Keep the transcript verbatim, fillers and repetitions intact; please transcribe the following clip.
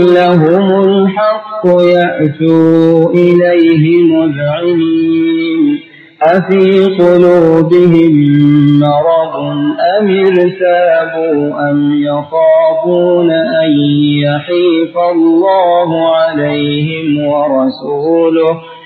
لهم الحق يأتوا إليه مذعنين أفي قلوبهم مرض أم ارتابوا أم يخافون أن يحيف الله عليهم ورسوله